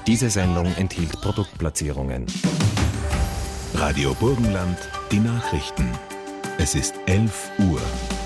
Diese Sendung enthielt Produktplatzierungen. Radio Burgenland, die Nachrichten. Es ist 11 Uhr.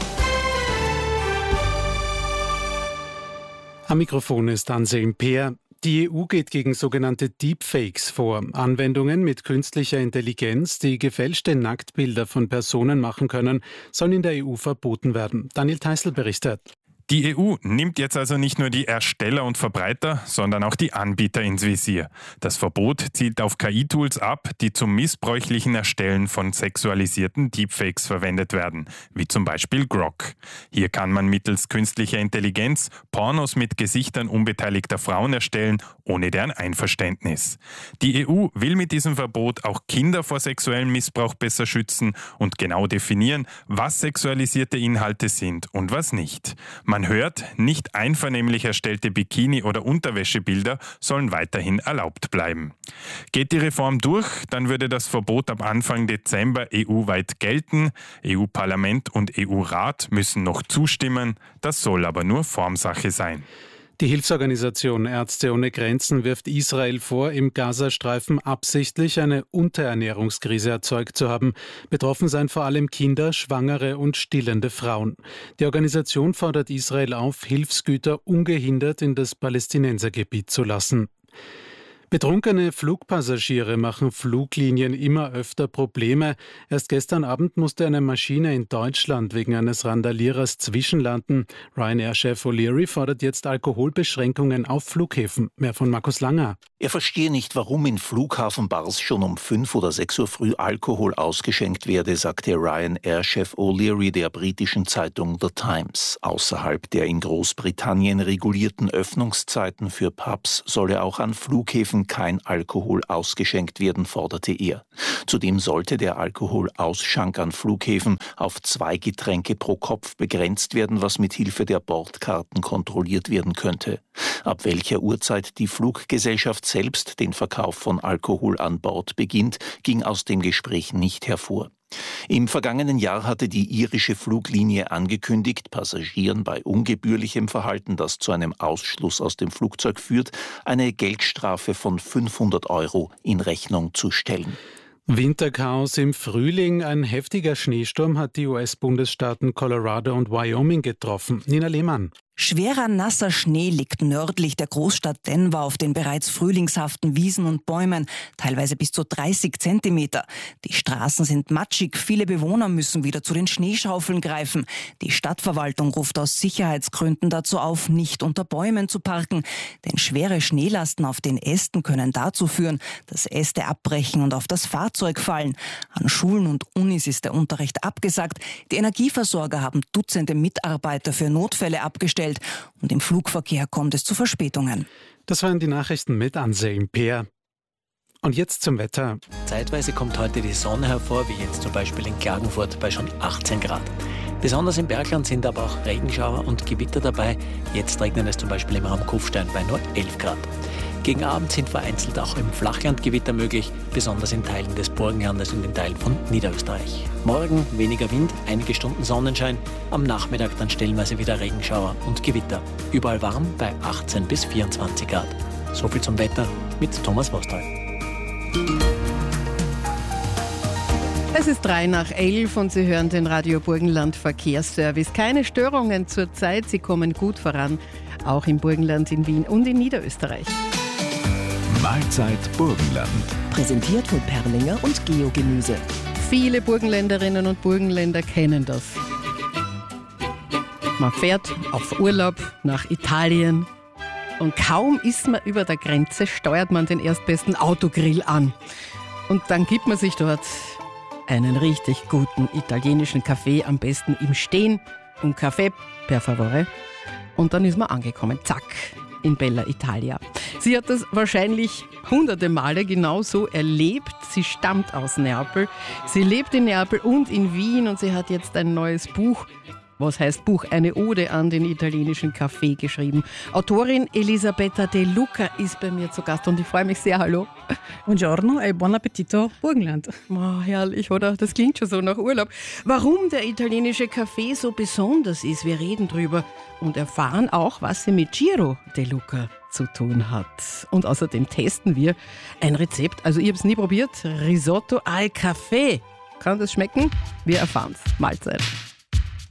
Am Mikrofon ist Anselm Peer. Die EU geht gegen sogenannte Deepfakes vor. Anwendungen mit künstlicher Intelligenz, die gefälschte Nacktbilder von Personen machen können, sollen in der EU verboten werden. Daniel Theißl berichtet. Die EU nimmt jetzt also nicht nur die Ersteller und Verbreiter, sondern auch die Anbieter ins Visier. Das Verbot zielt auf KI-Tools ab, die zum missbräuchlichen Erstellen von sexualisierten Deepfakes verwendet werden, wie zum Beispiel Grok. Hier kann man mittels künstlicher Intelligenz Pornos mit Gesichtern unbeteiligter Frauen erstellen, ohne deren Einverständnis. Die EU will mit diesem Verbot auch Kinder vor sexuellem Missbrauch besser schützen und genau definieren, was sexualisierte Inhalte sind und was nicht. Man hört, nicht einvernehmlich erstellte Bikini- oder Unterwäschebilder sollen weiterhin erlaubt bleiben. Geht die Reform durch, dann würde das Verbot ab Anfang Dezember EU-weit gelten. EU-Parlament und EU-Rat müssen noch zustimmen. Das soll aber nur Formsache sein. Die Hilfsorganisation Ärzte ohne Grenzen wirft Israel vor, im Gazastreifen absichtlich eine Unterernährungskrise erzeugt zu haben. Betroffen seien vor allem Kinder, Schwangere und stillende Frauen. Die Organisation fordert Israel auf, Hilfsgüter ungehindert in das Palästinensergebiet zu lassen. Betrunkene Flugpassagiere machen Fluglinien immer öfter Probleme. Erst gestern Abend musste eine Maschine in Deutschland wegen eines Randalierers zwischenlanden. Ryanair-Chef O'Leary fordert jetzt Alkoholbeschränkungen auf Flughäfen. Mehr von Markus Langer. Er verstehe nicht, warum in Flughafenbars schon um 5 oder 6 Uhr früh Alkohol ausgeschenkt werde, sagte Ryanair-Chef O'Leary der britischen Zeitung The Times. Außerhalb der in Großbritannien regulierten Öffnungszeiten für Pubs solle auch an Flughäfen kein Alkohol ausgeschenkt werden, forderte er. Zudem sollte der Alkoholausschank an Flughäfen auf 2 Getränke pro Kopf begrenzt werden, was mit Hilfe der Bordkarten kontrolliert werden könnte. Ab welcher Uhrzeit die Fluggesellschaft selbst den Verkauf von Alkohol an Bord beginnt, ging aus dem Gespräch nicht hervor. Im vergangenen Jahr hatte die irische Fluglinie angekündigt, Passagieren bei ungebührlichem Verhalten, das zu einem Ausschluss aus dem Flugzeug führt, eine Geldstrafe von 500 € in Rechnung zu stellen. Winterchaos im Frühling. Ein heftiger Schneesturm hat die US-Bundesstaaten Colorado und Wyoming getroffen. Nina Lehmann. Schwerer, nasser Schnee liegt nördlich der Großstadt Denver auf den bereits frühlingshaften Wiesen und Bäumen, teilweise bis zu 30 Zentimeter. Die Straßen sind matschig, viele Bewohner müssen wieder zu den Schneeschaufeln greifen. Die Stadtverwaltung ruft aus Sicherheitsgründen dazu auf, nicht unter Bäumen zu parken, denn schwere Schneelasten auf den Ästen können dazu führen, dass Äste abbrechen und auf das Fahrzeug fallen. An Schulen und Unis ist der Unterricht abgesagt. Die Energieversorger haben Dutzende Mitarbeiter für Notfälle abgestellt. Und im Flugverkehr kommt es zu Verspätungen. Das waren die Nachrichten mit Anselm Peer. Und jetzt zum Wetter. Zeitweise kommt heute die Sonne hervor, wie jetzt zum Beispiel in Klagenfurt bei schon 18 Grad. Besonders im Bergland sind aber auch Regenschauer und Gewitter dabei. Jetzt regnet es zum Beispiel im Raum Kufstein bei nur 11 Grad. Gegen Abend sind vereinzelt auch im Flachland Gewitter möglich, besonders in Teilen des Burgenlandes und in Teilen von Niederösterreich. Morgen weniger Wind, einige Stunden Sonnenschein, am Nachmittag dann stellenweise wieder Regenschauer und Gewitter. Überall warm bei 18 bis 24 Grad. So viel zum Wetter mit Thomas Vostal. Es ist 11:03 und Sie hören den Radio Burgenland Verkehrsservice. Keine Störungen zurzeit, Sie kommen gut voran, auch im Burgenland, in Wien und in Niederösterreich. Mahlzeit Burgenland. Präsentiert von Perlinger und Geogemüse. Viele Burgenländerinnen und Burgenländer kennen das. Man fährt auf Urlaub nach Italien und kaum ist man über der Grenze, steuert man den erstbesten Autogrill an. Und dann gibt man sich dort einen richtig guten italienischen Kaffee, am besten im Stehen. Un Café, per favore. Und dann ist man angekommen. Zack. In Bella Italia. Sie hat das wahrscheinlich hunderte Male genauso erlebt. Sie stammt aus Neapel. Sie lebt in Neapel und in Wien und sie hat jetzt ein neues Buch, was heißt Buch, eine Ode an den italienischen Kaffee geschrieben. Autorin Elisabetta De Luca ist bei mir zu Gast und ich freue mich sehr. Hallo. Buongiorno e buon appetito, Burgenland. Oh, herrlich, oder? Das klingt schon so nach Urlaub. Warum der italienische Kaffee so besonders ist, wir reden drüber und erfahren auch, was sie mit Giro De Luca zu tun hat. Und außerdem testen wir ein Rezept, also ich habe es nie probiert, Risotto al Café. Kann das schmecken? Wir erfahren's. Mahlzeit.